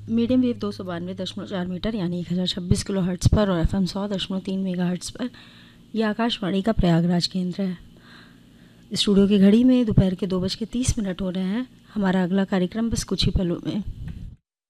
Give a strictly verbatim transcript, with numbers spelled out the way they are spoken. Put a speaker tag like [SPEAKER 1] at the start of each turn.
[SPEAKER 1] Medium wave दो सौ बानवे दशमलव चार मीटर यानी एक हज़ार छब्बीस किलो हर्ट्ज़ पर और एफ एम सौ दशमलव तीन मेगा हर्ट्ज़ पर यह आकाशवाणी का प्रयागराज केंद्र है। स्टूडियो की घड़ी में दोपहर के दो बज के तीस मिनट हो रहे हैं। हमारा अगला कार्यक्रम बस कुछ ही पलों में।